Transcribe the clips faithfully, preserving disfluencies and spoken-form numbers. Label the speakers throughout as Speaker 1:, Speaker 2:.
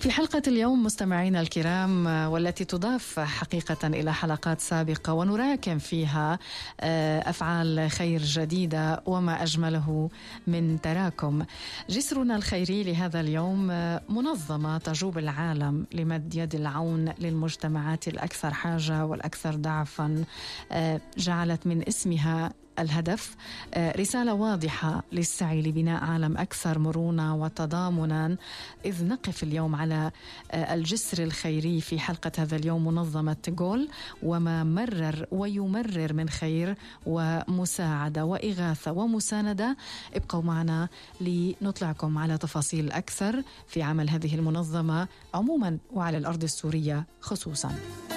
Speaker 1: في حلقة اليوم مستمعينا الكرام، والتي تضاف حقيقة إلى حلقات سابقة ونراكم فيها أفعال خير جديدة وما أجمله من تراكم. جسرنا الخيري لهذا اليوم منظمة تجوب العالم لمد يد العون للمجتمعات الأكثر حاجة والأكثر ضعفا، جعلت من اسمها الهدف رسالة واضحة للسعي لبناء عالم أكثر مرونة وتضامنا. إذ نقف اليوم على الجسر الخيري في حلقة هذا اليوم منظمة جول وما مرر ويمرر من خير ومساعدة وإغاثة ومساندة. ابقوا معنا لنطلعكم على تفاصيل أكثر في عمل هذه المنظمة عموما وعلى الأرض السورية خصوصا.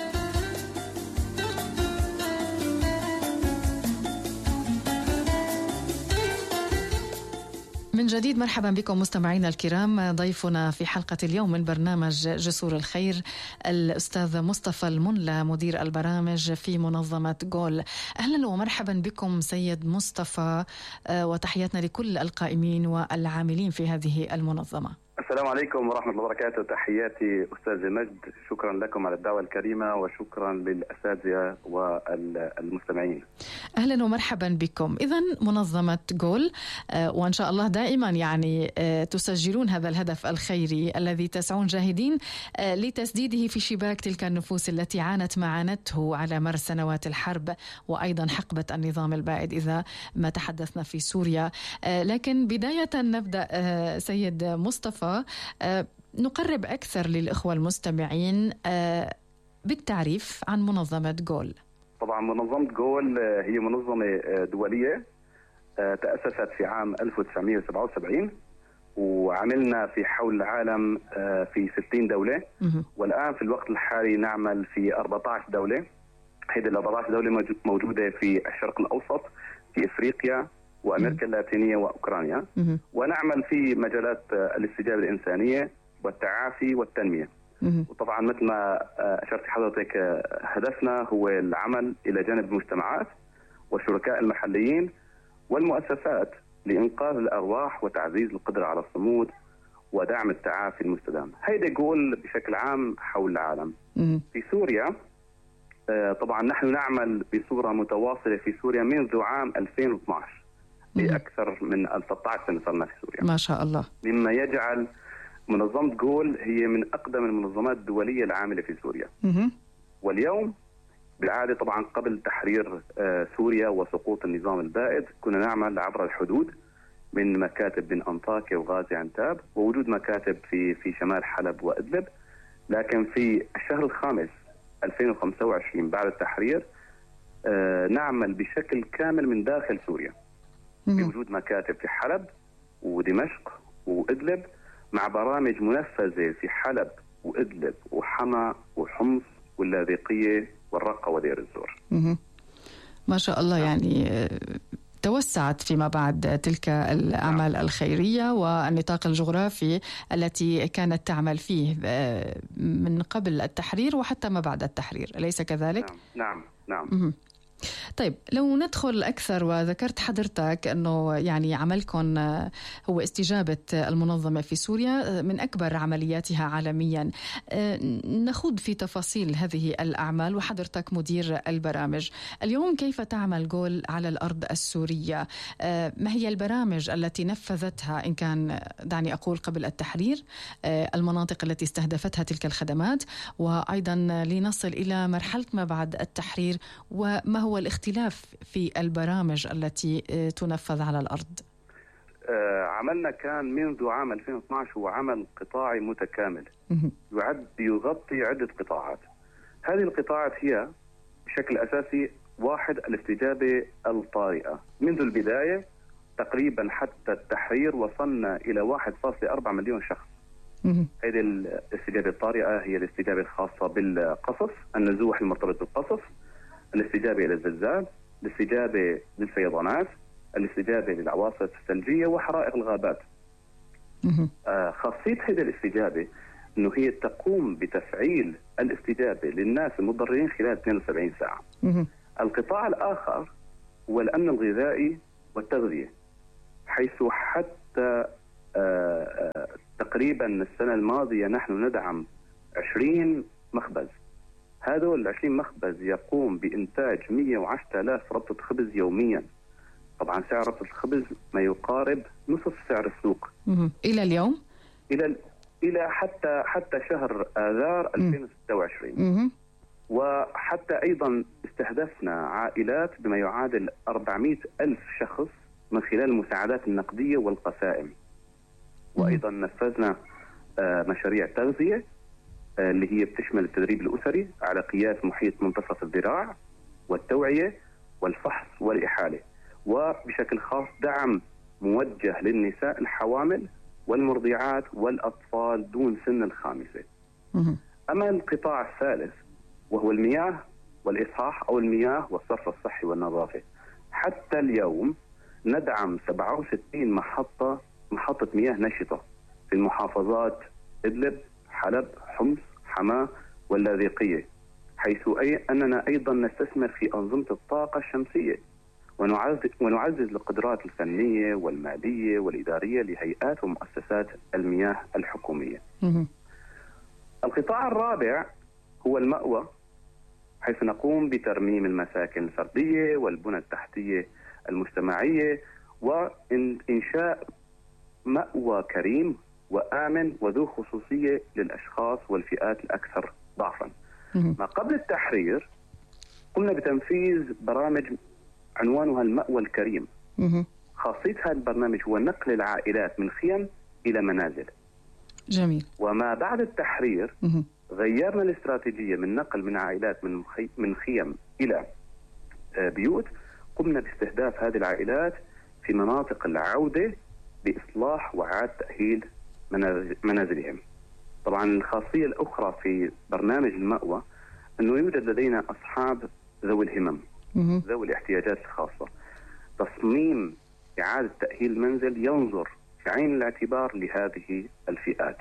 Speaker 1: من جديد مرحبا بكم مستمعينا الكرام. ضيفنا في حلقة اليوم من برنامج جسور الخير الأستاذ مصطفى المنلى، مدير البرامج في منظمة جول. أهلا ومرحبا بكم سيد مصطفى، وتحياتنا لكل القائمين والعاملين في هذه المنظمة.
Speaker 2: السلام عليكم ورحمة الله وبركاته. تحياتي أستاذ مجد، شكرا لكم على الدعوة الكريمة وشكرا للأساتذة والمستمعين.
Speaker 1: أهلا ومرحبا بكم. إذن منظمة جول، وإن شاء الله دائما يعني تسجلون هذا الهدف الخيري الذي تسعون جاهدين لتسديده في شباك تلك النفوس التي عانت معاناته على مر سنوات الحرب وأيضا حقبة النظام البائد إذا ما تحدثنا في سوريا. لكن بداية نبدأ سيد مصطفى، نقرب أكثر للإخوة المستمعين بالتعريف عن منظمة جول.
Speaker 2: طبعا منظمة جول هي منظمة دولية تأسست في عام ألف وتسعمائة وسبعة وسبعين، وعملنا في حول العالم في ستين دولة، والآن في الوقت الحالي نعمل في أربعة عشر دولة. هذه ال أربعة عشر دولة موجودة في الشرق الأوسط، في إفريقيا وأمريكا اللاتينية وأوكرانيا، ونعمل في مجالات الاستجابة الإنسانية والتعافي والتنمية. وطبعا مثل ما أشرت حضرتك، هدفنا هو العمل إلى جانب المجتمعات والشركاء المحليين والمؤسسات لإنقاذ الأرواح وتعزيز القدرة على الصمود ودعم التعافي المستدام. هيدا جول بشكل عام حول العالم. في سوريا طبعا نحن نعمل بصورة متواصلة في سوريا منذ عام ألفين واثني عشر، بأكثر من ستة عشر سنة صرنا في سوريا
Speaker 1: ما شاء الله،
Speaker 2: مما يجعل منظمة جول هي من أقدم المنظمات الدولية العاملة في سوريا. مم. واليوم بالعادة طبعا قبل تحرير سوريا وسقوط النظام البائد كنا نعمل عبر الحدود من مكاتب بين أنطاكيا وغازي عنتاب، ووجود مكاتب في في شمال حلب وإدلب. لكن في الشهر الخامس ألفين وخمسة وعشرين بعد التحرير نعمل بشكل كامل من داخل سوريا، بوجود مكاتب في حلب ودمشق وإدلب، مع برامج منفذة في حلب وإدلب وحما وحمص واللاذقية والرقة ودير الزور.
Speaker 1: ما شاء الله، يعني توسعت فيما بعد تلك الأعمال الخيرية والنطاق الجغرافي التي كانت تعمل فيه من قبل التحرير وحتى ما بعد التحرير، أليس كذلك؟
Speaker 2: نعم نعم, نعم.
Speaker 1: طيب لو ندخل أكثر، وذكرت حضرتك أنه يعني عملكم هو استجابة المنظمة في سوريا من أكبر عملياتها عالميا، نخوض في تفاصيل هذه الأعمال وحضرتك مدير البرامج. اليوم كيف تعمل جول على الأرض السورية؟ ما هي البرامج التي نفذتها إن كان دعني أقول قبل التحرير، المناطق التي استهدفتها تلك الخدمات، وأيضا لنصل إلى مرحلة ما بعد التحرير، وما هو الاختلاف في البرامج التي تنفذ على الأرض؟
Speaker 2: عملنا كان منذ عام ألفين واثني عشر هو عمل قطاعي متكامل يعد يغطي عدة قطاعات. هذه القطاعات هي بشكل أساسي: واحد، الاستجابة الطارئة. منذ البداية تقريبا حتى التحرير وصلنا إلى واحد فاصلة أربعة مليون شخص. هذه الاستجابة الطارئة هي الاستجابة الخاصة بالقصف، النزوح المرتبط بالقصف، الاستجابة إلى الزلزال، الاستجابة للفيضانات، الاستجابة للعواصف الثلجية وحرائق الغابات. آه خاصية هذه الاستجابة أنه هي تقوم بتفعيل الاستجابة للناس المضطرين خلال اثنين وسبعين ساعة. القطاع الآخر هو الأمن الغذائي والتغذية، حيث حتى آه آه تقريبا السنة الماضية نحن ندعم عشرين مخبز. هذول العشرين مخبز يقوم بإنتاج مئة وعشرة آلاف ربطة خبز يوميا. طبعا سعر ربطة الخبز ما يقارب نصف سعر السوق
Speaker 1: إلى اليوم،
Speaker 2: إلى إلى حتى حتى شهر آذار ألفين وستة وعشرين. وحتى أيضا استهدفنا عائلات بما يعادل أربعمئة ألف شخص من خلال المساعدات النقدية والقسائم. وأيضا نفذنا مشاريع تغذية اللي هي بتشمل التدريب الأسري على قياس محيط منتصف الذراع والتوعية والفحص والإحالة، وبشكل خاص دعم موجه للنساء الحوامل والمرضعات والأطفال دون سن الخامسة. أما القطاع الثالث وهو المياه والإصحاح أو المياه والصرف الصحي والنظافة، حتى اليوم ندعم سبعة وستين محطة محطة مياه نشطة في المحافظات إدلب، حلب، حمص، حماة واللاذقية، حيث أي أننا أيضا نستثمر في أنظمة الطاقة الشمسية ونعزز, ونعزز القدرات الفنية والمالية والإدارية لهيئات ومؤسسات المياه الحكومية. القطاع الرابع هو المأوى، حيث نقوم بترميم المساكن الفردية والبنى التحتية المجتمعية وإنشاء مأوى كريم وآمن وذو خصوصية للأشخاص والفئات الأكثر ضعفا. ما قبل التحرير قمنا بتنفيذ برامج عنوانها المأوى الكريم. خاصية هذا البرنامج هو نقل العائلات من خيم إلى منازل.
Speaker 1: جميل.
Speaker 2: وما بعد التحرير غيرنا الاستراتيجية من نقل من عائلات من من خيم إلى بيوت. قمنا باستهداف هذه العائلات في مناطق العودة بإصلاح وإعادة تأهيل منازلهم. طبعا الخاصية الأخرى في برنامج المأوى أنه يوجد لدينا أصحاب ذوي الهمم، ذوي الاحتياجات الخاصة. تصميم إعادة تأهيل المنزل ينظر في عين الاعتبار لهذه الفئات.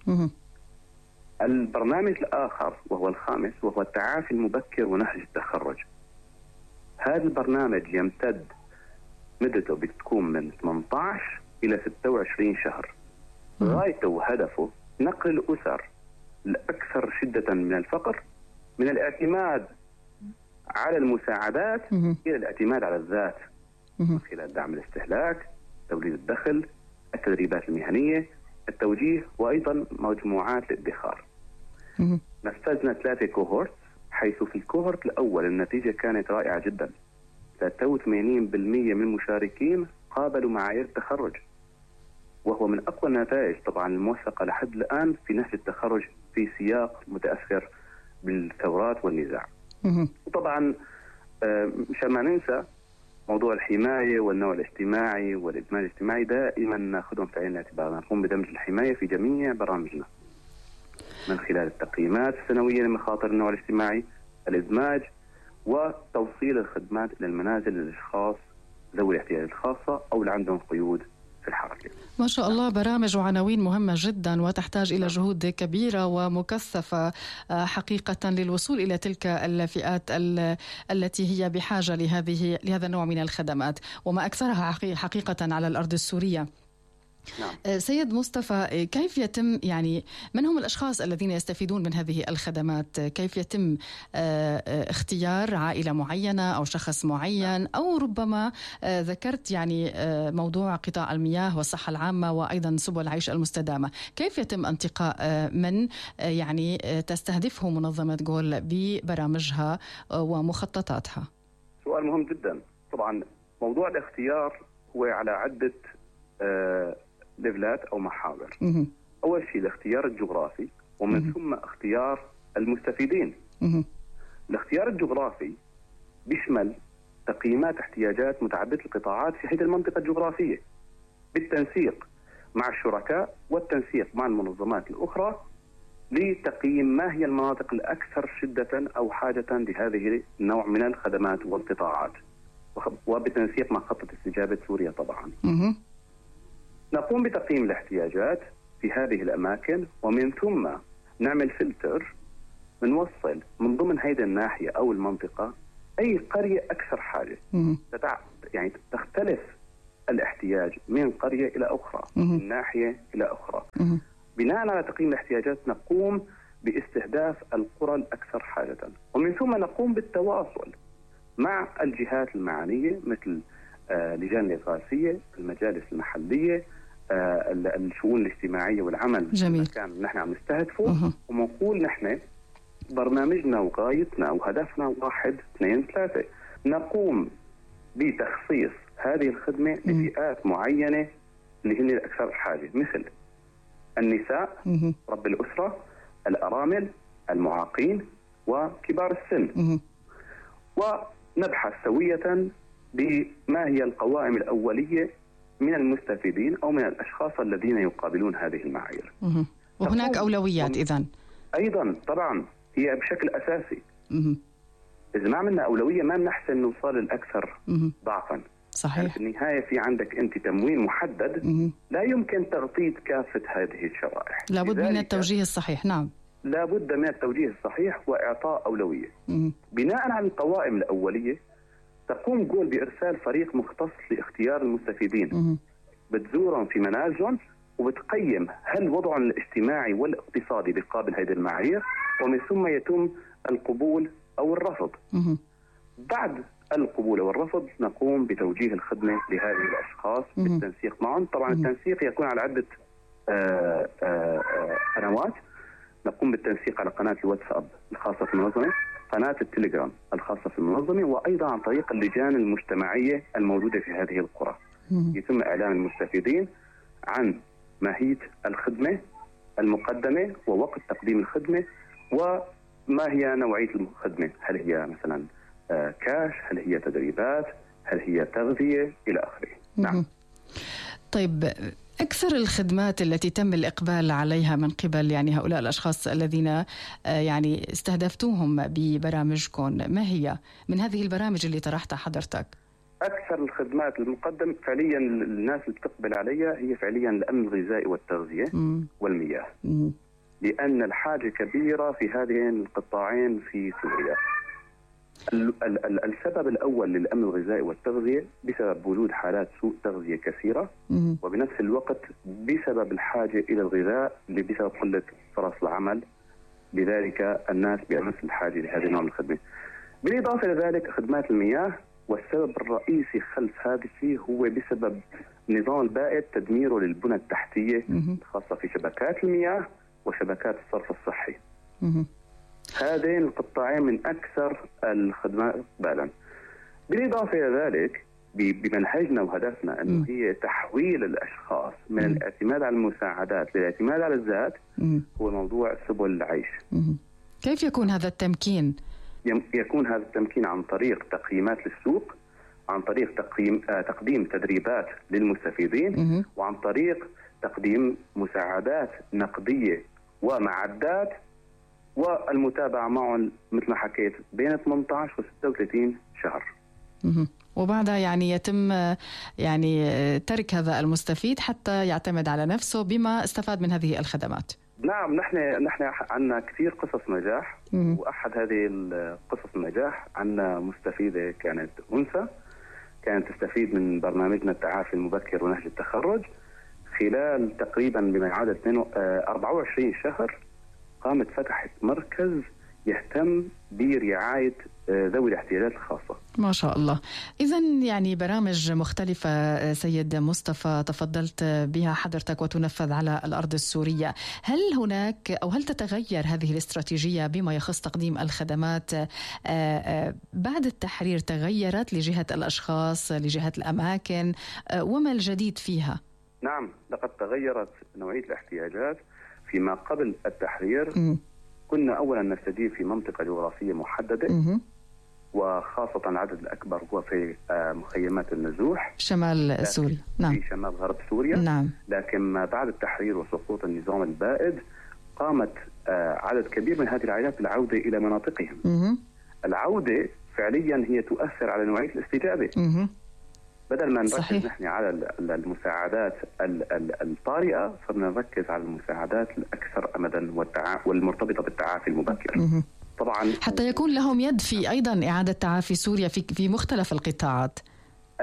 Speaker 2: البرنامج الآخر وهو الخامس وهو التعافي المبكر ونهج التخرج. هذا البرنامج يمتد مدته بتكون من ثمانية عشر إلى ستة وعشرين شهر. غايته وهدفه نقل الأسر الأكثر شدة من الفقر من الاعتماد على المساعدات إلى الاعتماد على الذات من خلال دعم الاستهلاك، توليد الدخل، التدريبات المهنية، التوجيه، وأيضا مجموعات الادخار. نفذنا ثلاثة كوهورت، حيث في الكوهورت الأول النتيجة كانت رائعة جدا. ثلاثة وثمانين بالمئة من المشاركين قابلوا معايير التخرج، وهو من أقوى النتائج طبعا الموثقة لحد الآن في نهج التخرج في سياق متأثر بالثورات والنزاع. وطبعا مشان ما ننسى موضوع الحماية والنوع الاجتماعي والإدماج الاجتماعي، دائما نأخذهم في عين الاعتبار. نقوم بدمج الحماية في جميع برامجنا من خلال التقييمات السنوية لمخاطر النوع الاجتماعي، الإدماج، وتوصيل الخدمات إلى المنازل للأشخاص ذوي الاحتياجات الخاصة أو اللي عندهم قيود في الحركة.
Speaker 1: ما شاء الله، برامج وعناوين مهمة جدا وتحتاج إلى جهود كبيرة ومكثفة حقيقة للوصول إلى تلك الفئات التي هي بحاجة لهذه لهذا النوع من الخدمات، وما أكثرها حقيقة على الأرض السورية. نعم. سيد مصطفى، كيف يتم يعني من هم الأشخاص الذين يستفيدون من هذه الخدمات؟ كيف يتم اختيار عائلة معينة أو شخص معين، أو ربما ذكرت يعني موضوع قطاع المياه والصحة العامة وأيضا سبل العيش المستدامة، كيف يتم انتقاء من يعني تستهدفه منظمة جول ببرامجها ومخططاتها؟
Speaker 2: سؤال مهم جدا. طبعا موضوع الاختيار هو على عدة آه ليفلات أو محاور. أول شيء الاختيار الجغرافي، ومن ثم اختيار المستفيدين. الاختيار الجغرافي بيشمل تقييمات احتياجات متعددة القطاعات في حيث المنطقة الجغرافية بالتنسيق مع الشركاء والتنسيق مع المنظمات الأخرى لتقييم ما هي المناطق الأكثر شدة أو حاجة لهذه النوع من الخدمات والقطاعات، وبتنسيق مع خطة استجابة سوريا. طبعا نقوم بتقييم الاحتياجات في هذه الأماكن، ومن ثم نعمل فلتر بنوصل من ضمن هذه الناحية أو المنطقة أي قرية أكثر حاجة. يعني تختلف الاحتياج من قرية إلى أخرى، من ناحية إلى أخرى. بناء على تقييم الاحتياجات نقوم باستهداف القرى الأكثر حاجة، ومن ثم نقوم بالتواصل مع الجهات المعنية مثل اللجان الإغاثية، المجالس المحلية، الشؤون الاجتماعية والعمل.
Speaker 1: جميل.
Speaker 2: كان نحن عم نستهدفه ونقول نحن برنامجنا وغايتنا وهدفنا واحد اثنين ثلاثة، نقوم بتخصيص هذه الخدمة لفئات معينة اللي هن الأكثر حاجة، مثل النساء، رب الأسرة، الأرامل، المعاقين، وكبار السن. ونبحث سوية بما هي القوائم الأولية من المستفيدين أو من الأشخاص الذين يقابلون هذه المعايير.
Speaker 1: وهناك أولويات إذن؟
Speaker 2: أيضا طبعا هي بشكل أساسي. إذا ما عملنا أولوية ما بنحسن نوصل الأكثر ضعفا.
Speaker 1: صحيح.
Speaker 2: يعني في النهاية في عندك أنت تمويل محدد لا يمكن تغطية كافة هذه الشرائح.
Speaker 1: لابد من التوجيه الصحيح. نعم،
Speaker 2: لابد من التوجيه الصحيح وإعطاء أولوية. بناء على القوائم الأولية تقوم جول بإرسال فريق مختص لاختيار المستفيدين. بتزورهم في منازلهم وبتقيم هل وضعهم الاجتماعي والاقتصادي بقابل هذه المعايير، ومن ثم يتم القبول أو الرفض. بعد القبول والرفض نقوم بتوجيه الخدمة لهذه الأشخاص بالتنسيق معهم. طبعا التنسيق يكون على عدة آآ آآ قنوات. نقوم بالتنسيق على قناة الواتساب الخاصة في المنظمة، قناة التليجرام الخاصة في المنظمة، وأيضا عن طريق اللجان المجتمعية الموجودة في هذه القرى. يتم إعلام المستفيدين عن ماهية الخدمة المقدمة ووقت تقديم الخدمة وما هي نوعية الخدمة، هل هي مثلا كاش، هل هي تدريبات، هل هي تغذية، إلى آخره. نعم.
Speaker 1: طيب، أكثر الخدمات التي تم الإقبال عليها من قبل يعني هؤلاء الأشخاص الذين يعني استهدفتوهم ببرامجكم، ما هي من هذه البرامج اللي طرحتها حضرتك؟
Speaker 2: أكثر الخدمات المقدمة فعليا الناس اللي بتقبل عليها هي فعليا الأمن الغذائي والتغذية م. والمياه، م. لأن الحاجة كبيرة في هذين القطاعين في سوريا. ال- ال- السبب الأول للأمن الغذائي والتغذية بسبب وجود حالات سوء تغذية كثيرة، م. وبنفس الوقت بسبب الحاجة إلى الغذاء اللي بسبب قلة فرص العمل، لذلك الناس بأمس الحاجة لهذه النوع من الخدمة. بالإضافة إلى ذلك خدمات المياه، والسبب الرئيسي خلف هذا الشيء هو بسبب نظام البائد تدميره للبنى التحتية الخاصة في شبكات المياه وشبكات الصرف الصحي. هذين القطاعين من أكثر الخدمات إقبالا. بالإضافة إلى ذلك بمنهجنا وهدفنا أنه هي تحويل الأشخاص من الاعتماد على المساعدات للاعتماد على الذات، هو موضوع سبل العيش.
Speaker 1: كيف يكون هذا التمكين؟
Speaker 2: يكون هذا التمكين عن طريق تقييمات للسوق، عن طريق تقييم آه تقديم تدريبات للمستفيدين، وعن طريق تقديم مساعدات نقدية ومعدات، والمتابعة معهم مثل ما حكيت بين ثمانية عشر و ستة وثلاثين شهر.
Speaker 1: وبعدها يعني يتم يعني ترك هذا المستفيد حتى يعتمد على نفسه بما استفاد من هذه الخدمات.
Speaker 2: نعم، نحن نحن عندنا كثير قصص نجاح، مم. واحد هذه القصص النجاح عندنا مستفيده كانت انثى كانت تستفيد من برنامجنا التعافي المبكر ونهج التخرج. خلال تقريبا بما يعادل أربعة وعشرين شهر قامت فتحت مركز يهتم برعاية ذوي الاحتياجات الخاصة.
Speaker 1: ما شاء الله. إذن يعني برامج مختلفة سيد مصطفى تفضلت بها حضرتك وتنفذ على الأرض السورية. هل هناك أو هل تتغير هذه الاستراتيجية بما يخص تقديم الخدمات بعد التحرير؟ تغيرت لجهة الأشخاص، لجهة الأماكن، وما الجديد فيها؟
Speaker 2: نعم، لقد تغيرت نوعية الاحتياجات. فيما قبل التحرير م. كنا أولا نستجيب في منطقة جغرافية محددة، م- وخاصة العدد الأكبر هو في مخيمات النزوح
Speaker 1: شمال سوريا. نعم.
Speaker 2: في شمال غرب سوريا.
Speaker 1: نعم.
Speaker 2: لكن بعد التحرير وسقوط النظام البائد قامت عدد كبير من هذه العائلات بالعودة إلى مناطقهم. م- العودة فعليا هي تؤثر على نوعية الاستجابة. م- بدل ما نركز نحن على المساعدات الطارئة، صرنا نركز على المساعدات الأكثر أمدا والمرتبطة بالتعافي المبكر.
Speaker 1: طبعا حتى يكون لهم يد في أيضا إعادة تعافي سوريا في في مختلف القطاعات.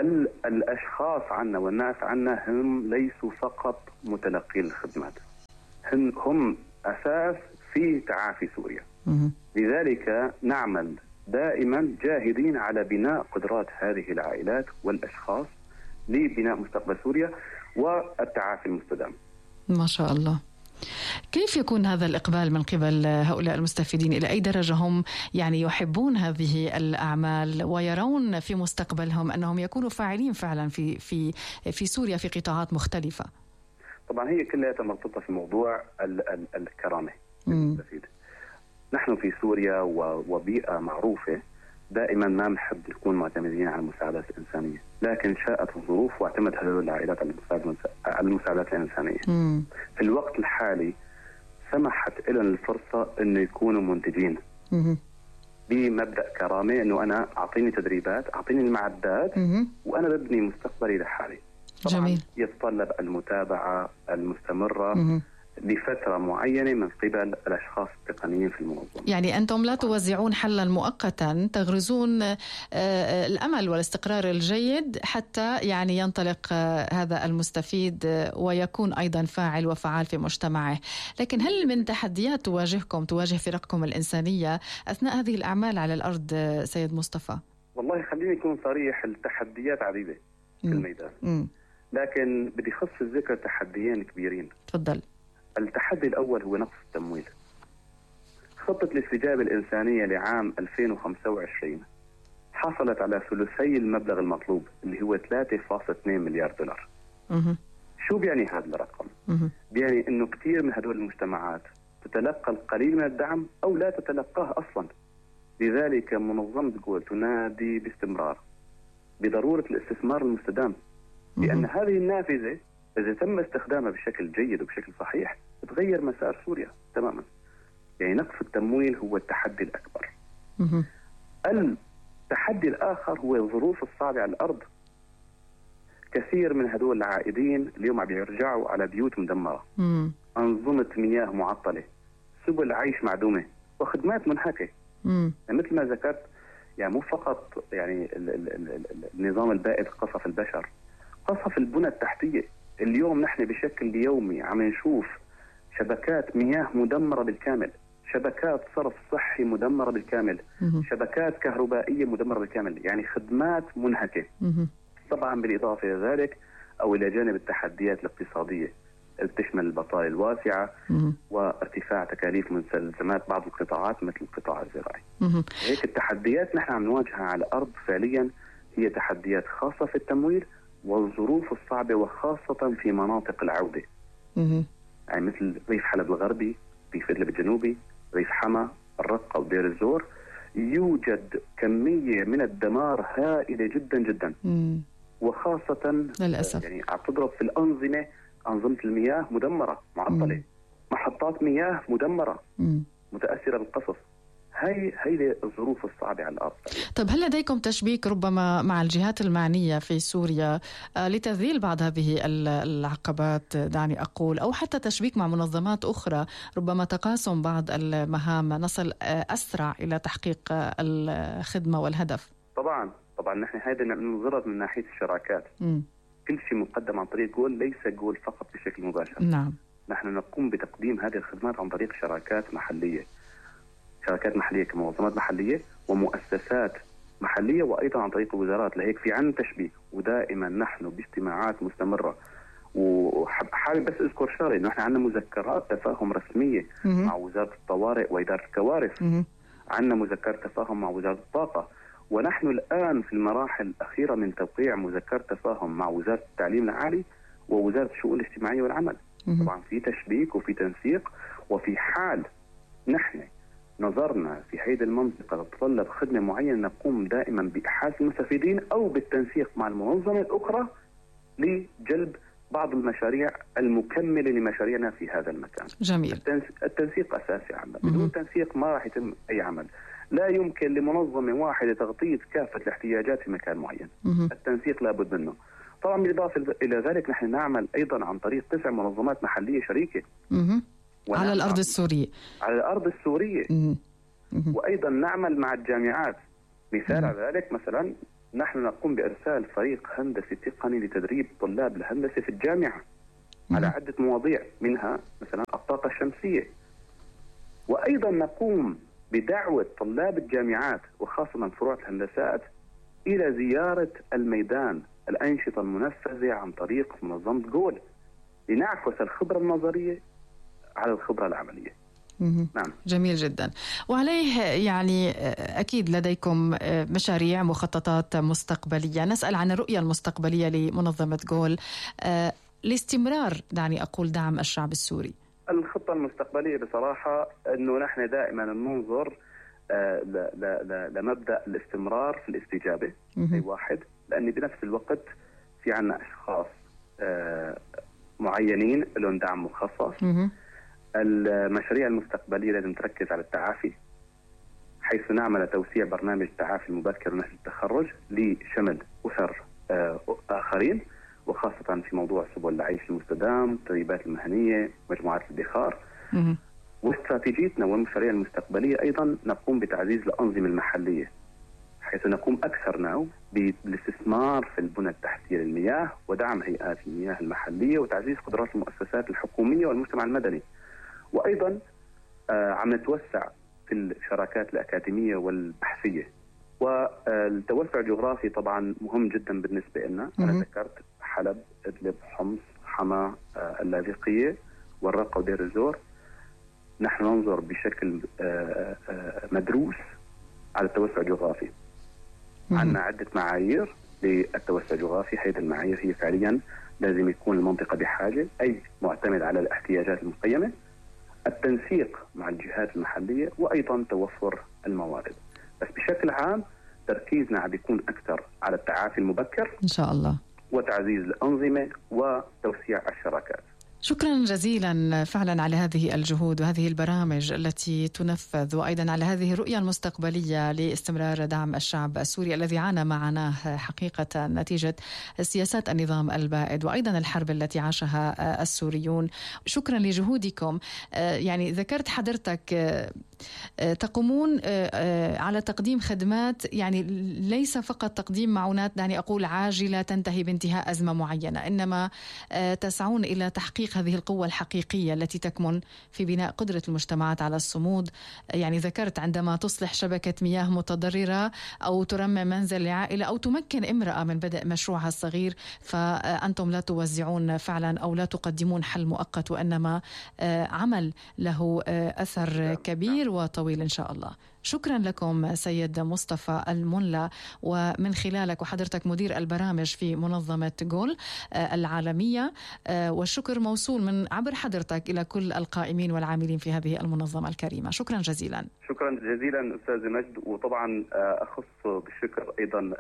Speaker 2: الأشخاص عنا والناس عنا هم ليسوا فقط متلقي الخدمات، هم أساس في تعافي سوريا. لذلك نعمل دائما جاهدين على بناء قدرات هذه العائلات والأشخاص لبناء مستقبل سوريا والتعافي المستدام.
Speaker 1: ما شاء الله. كيف يكون هذا الإقبال من قبل هؤلاء المستفيدين؟ إلى أي درجة هم يعني يحبون هذه الأعمال ويرون في مستقبلهم أنهم يكونوا فاعلين فعلا في في في سوريا في قطاعات مختلفة؟
Speaker 2: طبعا هي كلها مرتبطة في موضوع ال- ال- الكرامة المستفيد. نحن في سوريا وبيئة معروفة دائما ما نحب نكون معتمدين على المساعدات الإنسانية، لكن شاءت الظروف واعتمد هذول العائلات على المساعدات الإنسانية. مم. في الوقت الحالي سمحت لنا الفرصة أنه يكونوا منتجين مم. بمبدأ كرامة، أنه أنا أعطيني تدريبات، أعطيني المعدات مم. وأنا ببني مستقبلي لحالي. طبعا جميل. يتطلب المتابعة المستمرة مم. لفترة معينة من قبل الأشخاص التقنيين في المنظمة.
Speaker 1: يعني أنتم لا توزعون حلا مؤقتا، تغرزون الأمل والاستقرار الجيد حتى يعني ينطلق هذا المستفيد ويكون أيضا فاعل وفعال في مجتمعه. لكن هل من تحديات تواجهكم تواجه فرقكم الإنسانية أثناء هذه الأعمال على الأرض سيد مصطفى؟
Speaker 2: والله خليني أكون صريح، التحديات عديدة في الميدان، م. لكن بدي خص الذكر تحديين كبيرين.
Speaker 1: تفضل.
Speaker 2: التحدي الأول هو نقص التمويل. خطة الاستجابة الإنسانية لعام ألفين وخمسة وعشرين حصلت على ثلثي المبلغ المطلوب اللي هو ثلاثة فاصلة اثنين مليار دولار. مه. شو بيعني هذا الرقم؟ مه. بيعني إنه كثير من هدول المجتمعات تتلقى القليل من الدعم أو لا تتلقاه أصلا. لذلك منظمة جول تنادي باستمرار بضرورة الاستثمار المستدام، لأن هذه النافذة إذا تم استخدامها بشكل جيد وبشكل صحيح تغير مسار سوريا تماما. يعني نقص التمويل هو التحدي الأكبر. مه. التحدي الآخر هو الظروف الصعبة على الأرض. كثير من هدول العائدين اليوم عم يرجعوا على بيوت مدمرة، مه. أنظمة مياه معطلة، سبل عيش معدومة وخدمات منهكة. يعني مثل ما ذكرت، يعني مو فقط يعني ال ال ال ال النظام البائد قصف البشر، قصف البنى التحتية. اليوم نحن بشكل يومي عم نشوف شبكات مياه مدمرة بالكامل، شبكات صرف صحي مدمرة بالكامل، مه. شبكات كهربائية مدمرة بالكامل، يعني خدمات منهكة. مه. طبعا بالإضافة إلى ذلك أو إلى جانب التحديات الاقتصادية اللي بتشمل البطالة الواسعة مه. وارتفاع تكاليف مستلزمات بعض القطاعات مثل القطاع الزراعي. مه. هيك التحديات نحن عم نواجهها على الأرض فعليا هي تحديات خاصة في التمويل والظروف الصعبة وخاصة في مناطق العودة. مه. يعني مثل ريف حلب الغربي، ريف إدلب الجنوبي، ريف حما، الرقة ودير الزور، يوجد كمية من الدمار هائلة جدا جدا. مه. وخاصة
Speaker 1: للأسف
Speaker 2: يعني عم تضرب في الأنظمة، أنظمة المياه مدمرة معطلة، مه. محطات مياه مدمرة مه. متأثرة بالقصف. هاي هي الظروف الصعبة على الأرض.
Speaker 1: طب هل لديكم تشبيك ربما مع الجهات المعنية في سوريا لتذليل بعض هذه العقبات دعني أقول، أو حتى تشبيك مع منظمات أخرى ربما تقاسم بعض المهام نصل أسرع إلى تحقيق الخدمة والهدف؟
Speaker 2: طبعا طبعا نحن هذا ننظر من ناحية الشراكات. م. كل شيء مقدم عن طريق جول، ليس جول فقط بشكل مباشر.
Speaker 1: نعم.
Speaker 2: نحن نقوم بتقديم هذه الخدمات عن طريق شراكات محلية، شركات محلية كمنظمات محلية ومؤسسات محلية، وأيضا عن طريق الوزارات. لهيك في عنا تشبيك، ودائما نحن باجتماعات مستمرة. وحابب بس أذكر شغلة، إنه نحن عنا مذكرات تفاهم رسمية م- مع وزارة الطوارئ وإدارة الكوارث، عنا مذكرة تفاهم مع وزارة الطاقة، ونحن الآن في المراحل الأخيرة من توقيع مذكرة تفاهم مع وزارة التعليم العالي ووزارة الشؤون الاجتماعية والعمل. م- طبعا في تشبيك وفي تنسيق، وفي حال نحن نظرنا في هذه المنطقة تتطلب خدمة معينة نقوم دائما بإحاز المستفيدين أو بالتنسيق مع المنظمة الأخرى لجلب بعض المشاريع المكملة لمشاريعنا في هذا المكان.
Speaker 1: جميل.
Speaker 2: التنسيق أساسي عمل، بدون تنسيق ما راح يتم أي عمل. لا يمكن لمنظمة واحدة تغطية كافة الاحتياجات في مكان معين. مه. التنسيق لابد منه. طبعا بالإضافة إلى ذلك نحن نعمل أيضا عن طريق تسع منظمات محلية شريكة
Speaker 1: على الأرض السورية
Speaker 2: على الأرض السورية مه. مه. وأيضا نعمل مع الجامعات. مثال على ذلك مثلا نحن نقوم بإرسال فريق هندسي تقني لتدريب طلاب الهندسة في الجامعة. على عدة مواضيع، منها مثلا الطاقة الشمسية. وأيضا نقوم بدعوة طلاب الجامعات وخاصة فروع الهندسات إلى زيارة الميدان، الأنشطة المنفذة عن طريق منظمة جول، لنعكس الخبرة النظرية على الخبرة العملية.
Speaker 1: نعم. جميل جدا. وعليه يعني أكيد لديكم مشاريع مخططات مستقبلية. نسأل عن الرؤية المستقبلية لمنظمة جول لاستمرار دعني أقول دعم الشعب السوري.
Speaker 2: الخطة المستقبلية بصراحة أنه نحن دائما ننظر لمبدأ الاستمرار في الاستجابة. أي واحد، لأن بنفس الوقت في عنا أشخاص معينين لهم دعم مخصص. المشاريع المستقبلية لازم تركز على التعافي، حيث نعمل توسيع برنامج التعافي المبكر ونحن التخرج لشمل أسر آخرين، وخاصة في موضوع سبل العيش المستدام، التدريبات المهنية، مجموعات الادخار. واستراتيجيتنا والمشاريع المستقبلية أيضا نقوم بتعزيز الأنظمة المحلية، حيث نقوم أكثر ناو بالاستثمار في البنى التحتية للمياه ودعم هيئات المياه المحلية وتعزيز قدرات المؤسسات الحكومية والمجتمع المدني. وأيضا آه عم نتوسع في الشراكات الأكاديمية والبحثية. والتوسع الجغرافي طبعا مهم جدا بالنسبة لنا. أنا ذكرت حلب، إدلب، حمص، حما، آه اللاذقية، والرقة ودير الزور. نحن ننظر بشكل آه آه مدروس على التوسع الجغرافي. عندنا عدة معايير للتوسع الجغرافي. هذه المعايير هي فعليا لازم يكون المنطقة بحاجة، أي معتمد على الاحتياجات المقيمة، التنسيق مع الجهات المحلية، وأيضا توفر الموارد. بس بشكل عام تركيزنا عم بيكون أكثر على التعافي المبكر
Speaker 1: إن شاء الله،
Speaker 2: وتعزيز الأنظمة وتوسيع الشراكات.
Speaker 1: شكرا جزيلا فعلا على هذه الجهود وهذه البرامج التي تنفذ، وأيضا على هذه الرؤية المستقبلية لاستمرار دعم الشعب السوري الذي عانى معنا حقيقة نتيجة سياسات النظام البائد وأيضا الحرب التي عاشها السوريون. شكرا لجهودكم. يعني ذكرت حضرتك تقومون على تقديم خدمات، يعني ليس فقط تقديم معونات دعني أقول عاجلة تنتهي بانتهاء أزمة معينة، إنما تسعون إلى تحقيق هذه القوة الحقيقية التي تكمن في بناء قدرة المجتمعات على الصمود. يعني ذكرت عندما تصلح شبكة مياه متضررة أو ترمم منزل لعائلة أو تمكن امرأة من بدء مشروعها الصغير، فأنتم لا توزعون فعلا أو لا تقدمون حل مؤقت، وإنما عمل له أثر كبير وطويل إن شاء الله. شكرا لكم سيد مصطفى الملا، ومن خلالك وحضرتك مدير البرامج في منظمة جول العالمية، والشكر موصول من عبر حضرتك إلى كل القائمين والعاملين في هذه المنظمة الكريمة. شكرا جزيلا.
Speaker 2: شكرا جزيلا أستاذ مجد. وطبعا أخص بالشكر أيضا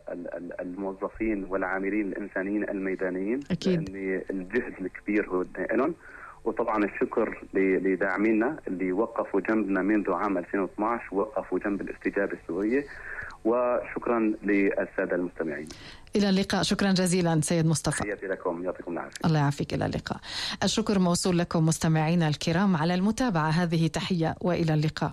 Speaker 2: الموظفين والعاملين الإنسانيين الميدانيين،
Speaker 1: أكيد.
Speaker 2: لأن الجهد الكبير هو لهم. وطبعا الشكر لداعمينا اللي وقفوا جنبنا منذ عام ألفين واثني عشر، وقفوا جنب الاستجابة السورية. وشكرا للسادة المستمعين.
Speaker 1: إلى اللقاء. شكرا جزيلا سيد مصطفى.
Speaker 2: تحياتي لكم، يعطيكم العافية.
Speaker 1: الله يعافيك. إلى اللقاء. الشكر موصول لكم مستمعينا الكرام على المتابعة. هذه تحية وإلى اللقاء.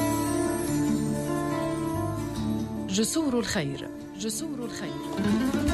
Speaker 1: جسور الخير، جسور الخير.